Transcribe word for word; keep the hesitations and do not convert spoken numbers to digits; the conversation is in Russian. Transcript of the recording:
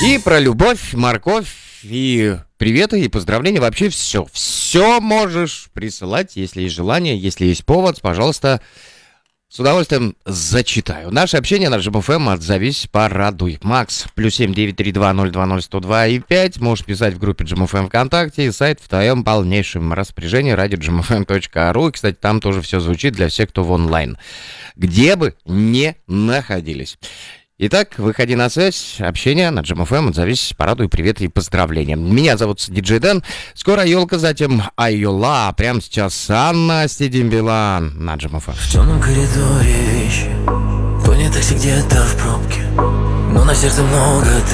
И про любовь, морковь, и приветы, и поздравления. Вообще все. Все можешь присылать, если есть желание, если есть повод. Пожалуйста, с удовольствием зачитаю. Наше общение на Джем эф эм. Отзовись, порадуй. Макс, плюс семь девять три два ноль два ноль сто два и пять. Можешь писать в группе Джем эф эм ВКонтакте. И сайт в твоем полнейшем распоряжении радио джем эф эм точка ру. И, кстати, там тоже все звучит для всех, кто в онлайн. Где бы не находились. Итак, выходи на связь, общение на Джем эф эм, отзовись, порадуй, привет и поздравления. Меня зовут Диджей Дэн, скоро елка, затем Айола, прямо сейчас Анна Стидимбилан на Джем эф эм. В темном коридоре вещи, то не такси где-то в пробке, но на сердце много